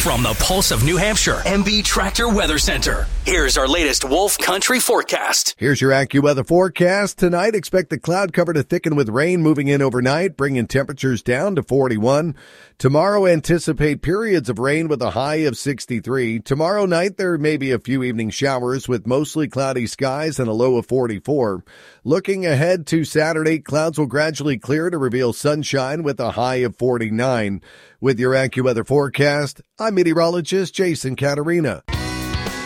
From the pulse of New Hampshire, MB Tractor Weather Center. Here's our latest Wolf Country forecast. Here's your AccuWeather forecast. Tonight, expect the cloud cover to thicken with rain moving in overnight, bringing temperatures down to 41. Tomorrow, anticipate periods of rain with a high of 63. Tomorrow night, there may be a few evening showers with mostly cloudy skies and a low of 44. Looking ahead to Saturday, clouds will gradually clear to reveal sunshine with a high of 49. With your AccuWeather forecast, I'm meteorologist Jason Caterina.